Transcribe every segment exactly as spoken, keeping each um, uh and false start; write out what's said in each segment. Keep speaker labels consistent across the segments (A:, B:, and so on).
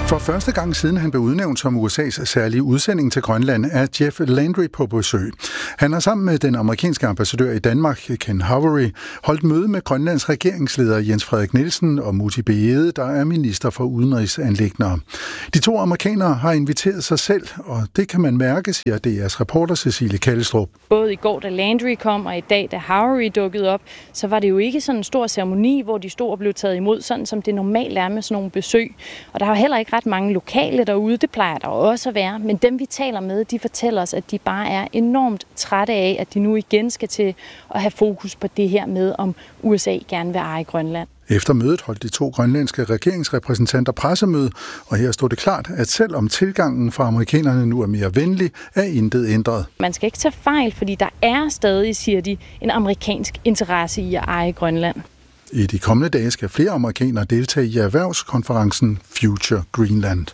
A: For første gang siden han blev udnævnt som U S A's særlige udsending til Grønland, er Jeff Landry på besøg. Han har sammen med den amerikanske ambassadør i Danmark, Ken Havery, holdt møde med Grønlands regeringsleder Jens Frederik Nielsen og Mutti B. Egede, der er minister for udenrigsanliggender. De to amerikanere har inviteret sig selv, og det kan man mærke, siger D R's reporter Cecilie Kallestrup.
B: Både i går, da Landry kom, og i dag, da Havery dukkede op, så var det jo ikke sådan en stor ceremoni, hvor de stod og blev taget imod, sådan som det normalt er med sådan nogle besøg. Og der har heller ikke ret mange lokale derude, det plejer der også at være, men dem vi taler med, de fortæller os, at de bare er enormt trætte af, at de nu igen skal til at have fokus på det her med, om U S A gerne vil eje Grønland.
A: Efter mødet holdt de to grønlandske regeringsrepræsentanter pressemøde, og her stod det klart, at selvom tilgangen fra amerikanerne nu er mere venlig, er intet ændret.
B: Man skal ikke tage fejl, fordi der er stadig, siger de, en amerikansk interesse i at eje Grønland.
A: I de kommende dage skal flere amerikanere deltage i erhvervskonferencen Future Greenland.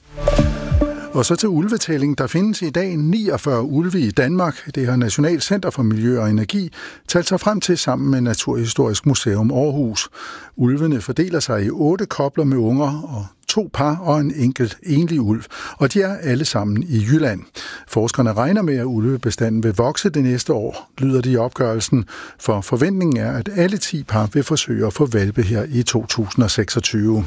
A: Og så til ulvetælling. Der findes i dag niogfyrre ulve i Danmark. Det har National Center for Miljø og Energi talt sig frem til sammen med Naturhistorisk Museum Aarhus. Ulvene fordeler sig i otte kobler med unger og to par og en enkelt enlig ulv, og de er alle sammen i Jylland. Forskerne regner med, at ulvebestanden vil vokse det næste år, lyder de i opgørelsen, for forventningen er, at alle ti par vil forsøge at få hvalpe her i to tusind og seksogtyve.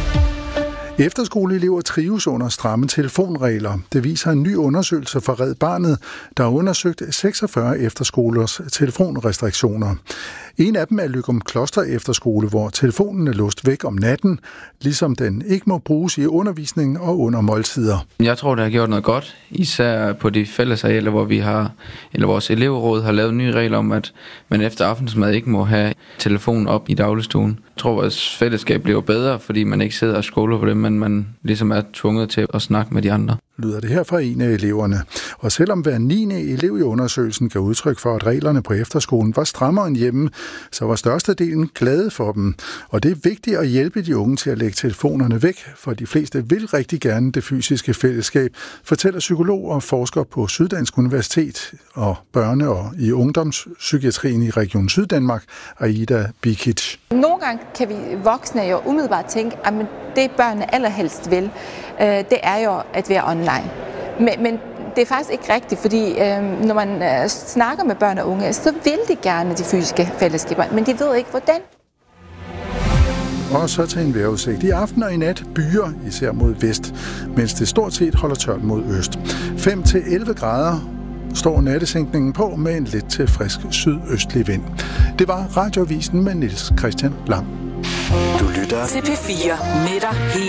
A: Efterskoleelever trives under stramme telefonregler. Det viser en ny undersøgelse fra Red Barnet, der har undersøgt seksogfyrre efterskolers telefonrestriktioner. En af dem er Løgumkloster Efterskole, hvor telefonen er låst væk om natten, ligesom den ikke må bruges i undervisning og under måltider.
C: Jeg tror, det har gjort noget godt, især på de fællesarealer, hvor vi har, eller vores elevråd har lavet nye regler om, at man efter aftensmad ikke må have telefonen op i dagligstuen. Jeg tror, vores fællesskab bliver bedre, fordi man ikke sidder og scroller på det, men man ligesom er tvunget til at snakke med de andre.
A: Lyder det her fra en af eleverne. Og selvom hver niende elev i undersøgelsen gav udtryk for, at reglerne på efterskolen var strammere end hjemme, så var størstedelen glade for dem. Og det er vigtigt at hjælpe de unge til at lægge telefonerne væk, for de fleste vil rigtig gerne det fysiske fællesskab, fortæller psykolog og forsker på Syddansk Universitet og børne- og i ungdomspsykiatrien i Region Syddanmark, Aida Bikic.
D: Nogle gange kan vi voksne jo umiddelbart tænke, at det børnene allerhelst vil, det er jo at være online. Men, men det er faktisk ikke rigtigt, fordi øh, når man øh, snakker med børn og unge, så vil de gerne de fysiske fællesskaber, men de ved ikke, hvordan.
A: Og så til en vejrudsigt. I aften og i nat byer, især mod vest, mens det stort set holder tørt mod øst. fem til elleve grader står nattesænkningen på med en lidt til frisk sydøstlig vind. Det var Radioavisen med Niels Christian Lang.
E: Du lytter til P fire med dig hele